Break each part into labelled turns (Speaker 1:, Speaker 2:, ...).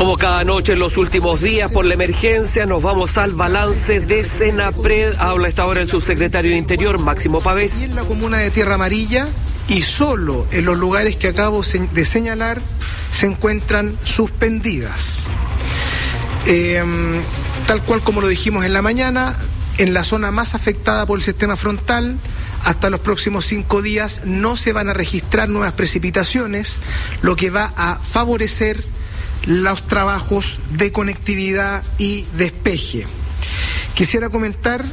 Speaker 1: Como cada noche en los últimos días por la emergencia, nos vamos al balance de Senapred. Habla a esta hora el subsecretario de Interior, Máximo Pavés.
Speaker 2: Y en la comuna de Tierra Amarilla, y solo en los lugares que acabo de señalar, se encuentran suspendidas. Tal cual como lo dijimos en la mañana, en la zona más afectada por el sistema frontal, hasta los próximos 5 días no se van a registrar nuevas precipitaciones, lo que va a favorecer los trabajos de conectividad y despeje. Quisiera comentar,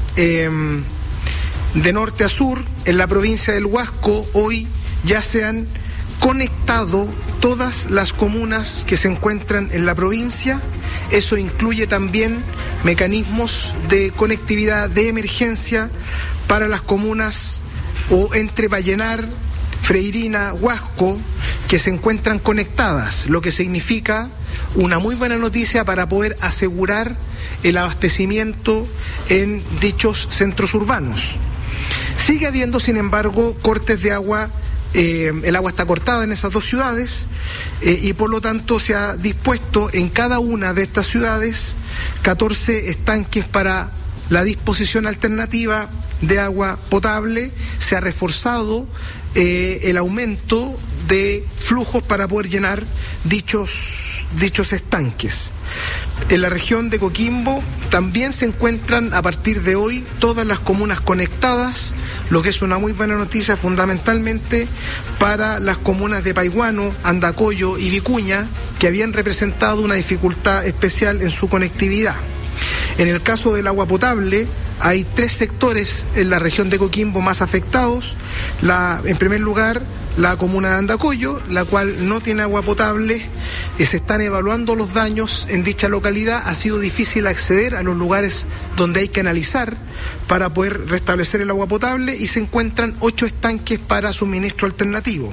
Speaker 2: de norte a sur, en la provincia del Huasco, hoy ya se han conectado todas las comunas que se encuentran en la provincia. Eso incluye también mecanismos de conectividad de emergencia para las comunas o entre Vallenar, Freirina, Huasco, que se encuentran conectadas, lo que significa una muy buena noticia para poder asegurar el abastecimiento en dichos centros urbanos. Sigue habiendo, sin embargo, cortes de agua. El agua está cortada en esas 2 ciudades y por lo tanto se ha dispuesto en cada una de estas ciudades 14 estanques para la disposición alternativa de agua potable. Se ha reforzado el aumento de flujos para poder llenar dichos estanques. En la región de Coquimbo también se encuentran a partir de hoy todas las comunas conectadas, lo que es una muy buena noticia fundamentalmente para las comunas de Paiguano, Andacollo y Vicuña, que habían representado una dificultad especial en su conectividad. En el caso del agua potable, hay 3 sectores en la región de Coquimbo más afectados. En primer lugar, la comuna de Andacollo, la cual no tiene agua potable. Se están evaluando los daños en dicha localidad. Ha sido difícil acceder a los lugares donde hay que analizar para poder restablecer el agua potable y se encuentran 8 estanques para suministro alternativo.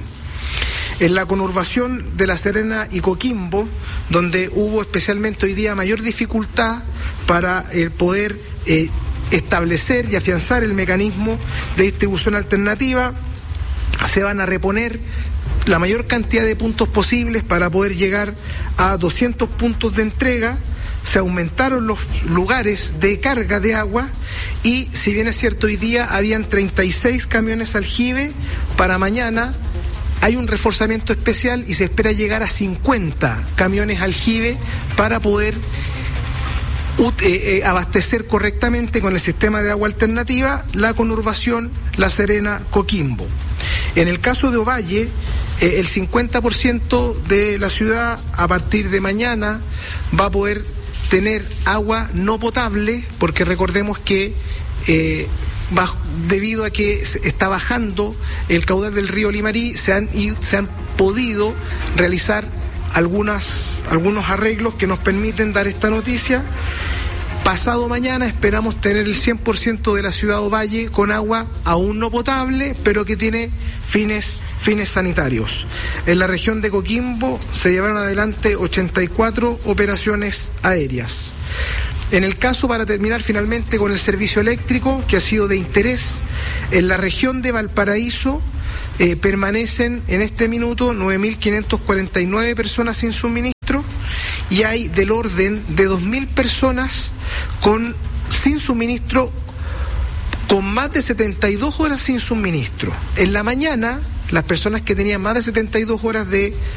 Speaker 2: En la conurbación de La Serena y Coquimbo, donde hubo especialmente hoy día mayor dificultad para el poder establecer y afianzar el mecanismo de distribución alternativa, se van a reponer la mayor cantidad de puntos posibles para poder llegar a 200 puntos de entrega. Se aumentaron los lugares de carga de agua y, si bien es cierto, hoy día habían 36 camiones aljibe, para mañana hay un reforzamiento especial y se espera llegar a 50 camiones aljibe para poder abastecer correctamente con el sistema de agua alternativa la conurbación La Serena Coquimbo. En el caso de Ovalle, el 50% de la ciudad a partir de mañana va a poder tener agua no potable, porque recordemos que debido a que está bajando el caudal del río Limarí, se han podido realizar algunos arreglos que nos permiten dar esta noticia. Pasado mañana esperamos tener el 100% de la ciudad de Ovalle con agua aún no potable, pero que tiene fines sanitarios. En la región de Coquimbo se llevaron adelante 84 operaciones aéreas. En el caso, para terminar finalmente con el servicio eléctrico, que ha sido de interés, en la región de Valparaíso permanecen en este minuto 9.549 personas sin suministro y hay del orden de 2.000 personas sin suministro, con más de 72 horas sin suministro. En la mañana, las personas que tenían más de 72 horas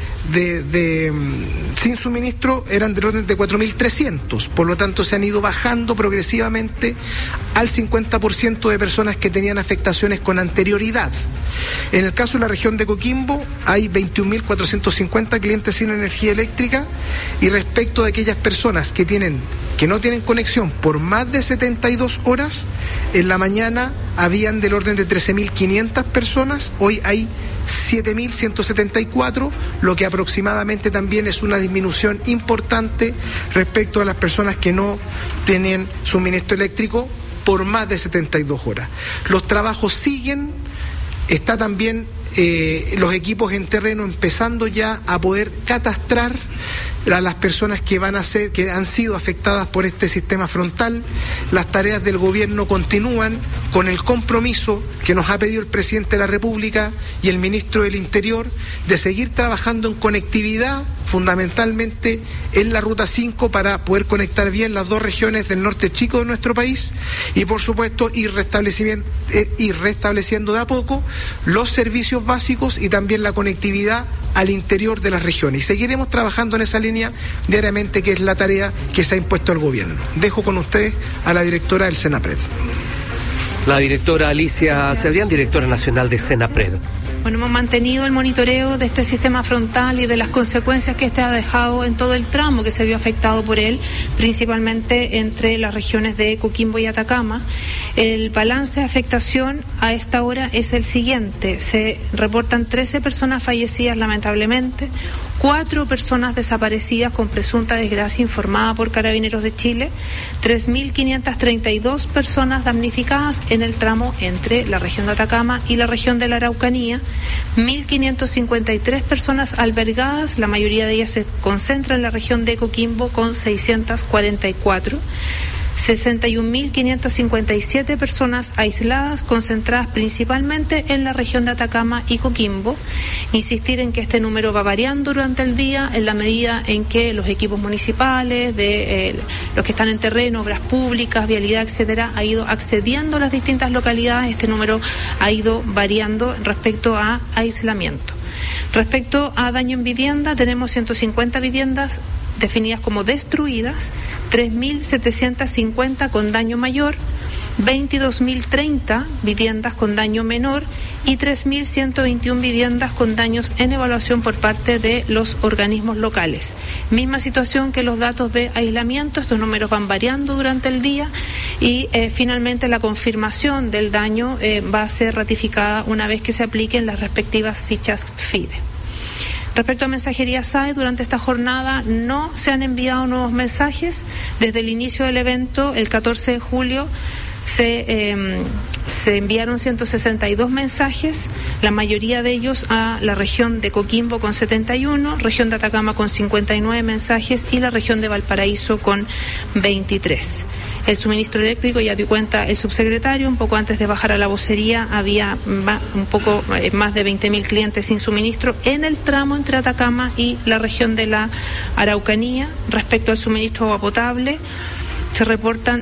Speaker 2: sin suministro eran del orden de 4.300, por lo tanto se han ido bajando progresivamente al 50% de personas que tenían afectaciones con anterioridad. En el caso de la región de Coquimbo hay 21.450 clientes sin energía eléctrica, y respecto de aquellas personas que no tienen conexión por más de 72 horas, en la mañana habían del orden de 13.500 personas, hoy hay 7.174, lo que aproximadamente también es una disminución importante respecto a las personas que no tienen suministro eléctrico por más de 72 horas. Los trabajos siguen, está también los equipos en terreno empezando ya a poder catastrar a las personas que han sido afectadas por este sistema frontal. Las tareas del gobierno continúan con el compromiso que nos ha pedido el presidente de la República y el ministro del Interior de seguir trabajando en conectividad, fundamentalmente en la Ruta 5, para poder conectar bien las dos regiones del norte chico de nuestro país y, por supuesto, ir restableciendo de a poco los servicios básicos y también la conectividad al interior de las regiones. Y seguiremos trabajando en esa línea diariamente, que es la tarea que se ha impuesto al gobierno. Dejo con ustedes a la directora del Senapred.
Speaker 1: La directora Alicia Cebrián, directora nacional de Senapred.
Speaker 3: Bueno, hemos mantenido el monitoreo de este sistema frontal y de las consecuencias que este ha dejado en todo el tramo que se vio afectado por él, principalmente entre las regiones de Coquimbo y Atacama. El balance de afectación a esta hora es el siguiente: se reportan 13 personas fallecidas lamentablemente, 4 personas desaparecidas con presunta desgracia informada por Carabineros de Chile, 3.532 personas damnificadas en el tramo entre la región de Atacama y la región de la Araucanía, 1.553 personas albergadas, la mayoría de ellas se concentra en la región de Coquimbo con 644. 61.557 personas aisladas, concentradas principalmente en la región de Atacama y Coquimbo. Insistir en que este número va variando durante el día en la medida en que los equipos municipales, los que están en terreno, obras públicas, vialidad, etcétera, ha ido accediendo a las distintas localidades. Este número ha ido variando respecto a aislamiento. Respecto a daño en vivienda, tenemos 150 viviendas definidas como destruidas, 3.750 con daño mayor, 22.030 viviendas con daño menor y 3.121 viviendas con daños en evaluación por parte de los organismos locales. Misma situación que los datos de aislamiento, estos números van variando durante el día y finalmente la confirmación del daño va a ser ratificada una vez que se apliquen las respectivas fichas FIDE. Respecto a mensajería SAE, durante esta jornada no se han enviado nuevos mensajes. Desde el inicio del evento, el 14 de julio, se enviaron 162 mensajes, la mayoría de ellos a la región de Coquimbo con 71, región de Atacama con 59 mensajes y la región de Valparaíso con 23. El suministro eléctrico, ya dio cuenta el subsecretario, un poco antes de bajar a la vocería, había un poco más de 20.000 clientes sin suministro en el tramo entre Atacama y la región de la Araucanía. Respecto al suministro de agua potable, se reportan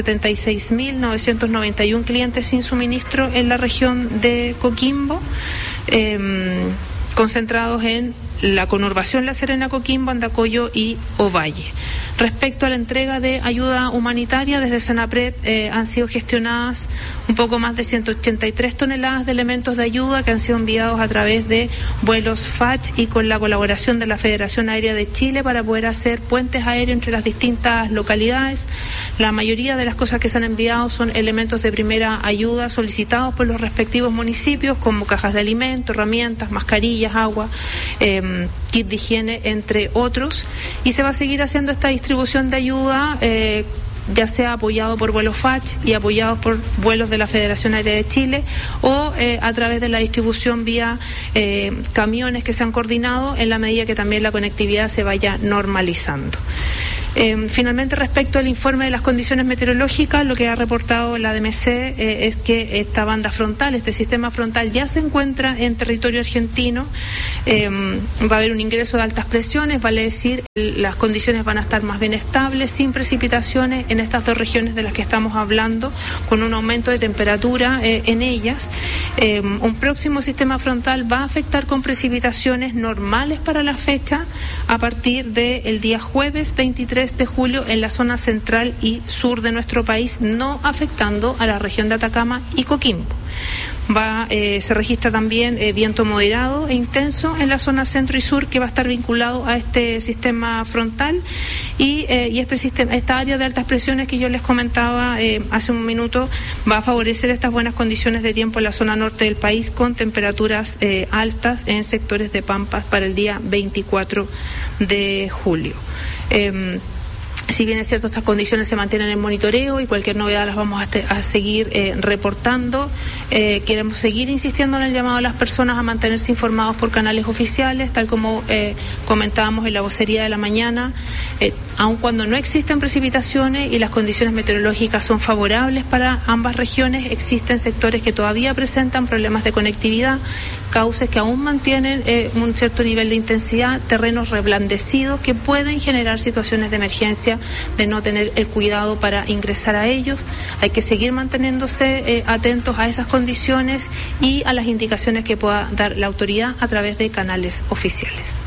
Speaker 3: 176.991 clientes sin suministro en la región de Coquimbo, concentrados en la conurbación La Serena, Coquimbo, Andacollo y Ovalle. Respecto a la entrega de ayuda humanitaria, desde Senapred han sido gestionadas un poco más de 183 toneladas de elementos de ayuda que han sido enviados a través de vuelos FACH y con la colaboración de la Federación Aérea de Chile para poder hacer puentes aéreos entre las distintas localidades. La mayoría de las cosas que se han enviado son elementos de primera ayuda solicitados por los respectivos municipios, como cajas de alimentos, herramientas, mascarillas, agua, kit de higiene, entre otros, y se va a seguir haciendo esta distribución de ayuda, ya sea apoyado por vuelos FACH y apoyados por vuelos de la Federación Aérea de Chile o a través de la distribución vía camiones que se han coordinado en la medida que también la conectividad se vaya normalizando. Finalmente, respecto al informe de las condiciones meteorológicas, lo que ha reportado la DMC es que esta banda frontal, este sistema frontal ya se encuentra en territorio argentino. Va a haber un ingreso de altas presiones, vale decir, las condiciones van a estar más bien estables, sin precipitaciones en estas dos regiones de las que estamos hablando, con un aumento de temperatura en ellas. Un próximo sistema frontal va a afectar con precipitaciones normales para la fecha a partir del día jueves 23 de julio en la zona central y sur de nuestro país, no afectando a la región de Atacama y Coquimbo. Se registra también viento moderado e intenso en la zona centro y sur, que va a estar vinculado a este sistema frontal y esta área de altas presiones que yo les comentaba hace un minuto va a favorecer estas buenas condiciones de tiempo en la zona norte del país, con temperaturas altas en sectores de Pampas para el día 24 de julio. Si bien es cierto, estas condiciones se mantienen en monitoreo y cualquier novedad las vamos a seguir reportando. Queremos seguir insistiendo en el llamado a las personas a mantenerse informados por canales oficiales, tal como comentábamos en la vocería de la mañana. Aun cuando no existen precipitaciones y las condiciones meteorológicas son favorables para ambas regiones, existen sectores que todavía presentan problemas de conectividad, cauces que aún mantienen un cierto nivel de intensidad, terrenos reblandecidos que pueden generar situaciones de emergencia, de no tener el cuidado para ingresar a ellos. Hay que seguir manteniéndose atentos a esas condiciones y a las indicaciones que pueda dar la autoridad a través de canales oficiales.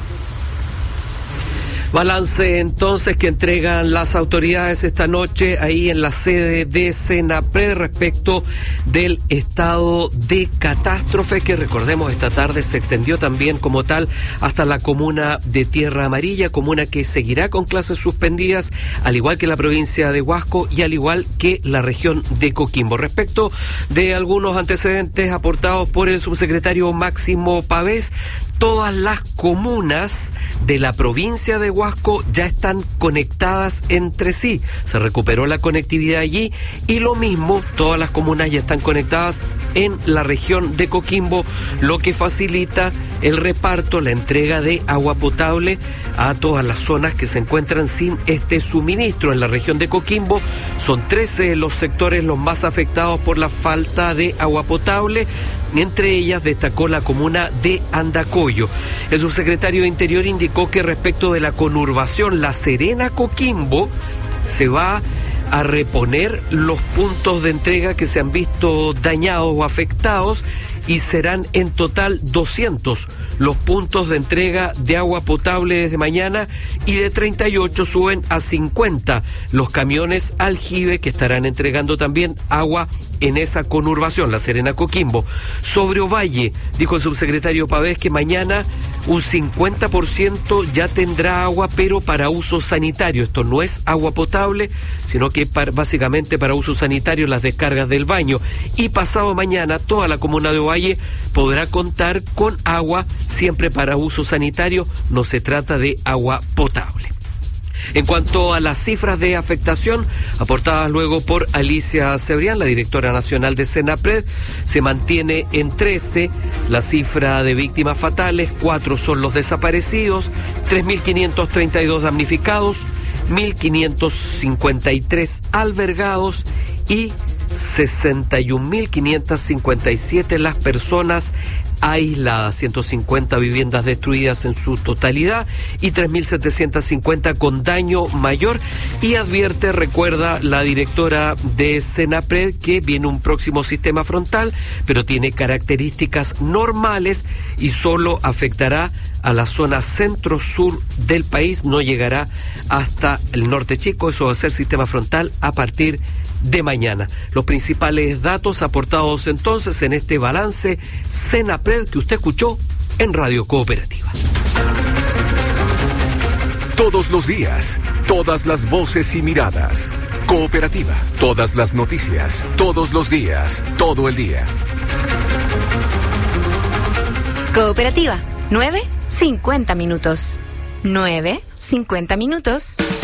Speaker 1: Balance entonces que entregan las autoridades esta noche ahí en la sede de Senapred respecto del estado de catástrofe que, recordemos, esta tarde se extendió también como tal hasta la comuna de Tierra Amarilla, comuna que seguirá con clases suspendidas, al igual que la provincia de Huasco y al igual que la región de Coquimbo. Respecto de algunos antecedentes aportados por el subsecretario Máximo Pavés, todas las comunas de la provincia de Huasco ya están conectadas entre sí. Se recuperó la conectividad allí y lo mismo, todas las comunas ya están conectadas en la región de Coquimbo, lo que facilita el reparto, la entrega de agua potable a todas las zonas que se encuentran sin este suministro. En la región de Coquimbo son 13 los sectores los más afectados por la falta de agua potable. Entre ellas destacó la comuna de Andacollo. El subsecretario de Interior indicó que respecto de la conurbación La Serena-Coquimbo se va a reponer los puntos de entrega que se han visto dañados o afectados y serán en total 200 los puntos de entrega de agua potable desde mañana y de 38 suben a 50 los camiones aljibe que estarán entregando también agua en esa conurbación, La Serena Coquimbo. Sobre Ovalle, dijo el subsecretario Pavés que mañana un 50% ya tendrá agua, pero para uso sanitario. Esto no es agua potable, sino que básicamente para uso sanitario, las descargas del baño. Y pasado mañana toda la comuna de Ovalle podrá contar con agua siempre para uso sanitario, no se trata de agua potable. En cuanto a las cifras de afectación aportadas luego por Alicia Cebrián, la directora nacional de Senapred, se mantiene en 13 la cifra de víctimas fatales, 4 son los desaparecidos, 3.532 damnificados, 1.553 albergados y 61.557 las personas aisladas, 150 viviendas destruidas en su totalidad y 3.750 con daño mayor. Y advierte, recuerda la directora de Senapred, que viene un próximo sistema frontal, pero tiene características normales y solo afectará a la zona centro-sur del país, no llegará hasta el norte chico. Eso va a ser sistema frontal a partir de mañana. Los principales datos aportados entonces en este balance Senapred que usted escuchó en Radio Cooperativa.
Speaker 4: Todos los días, todas las voces y miradas. Cooperativa, todas las noticias, todos los días, todo el día.
Speaker 5: Cooperativa, 9:50 minutos. 9:50 minutos.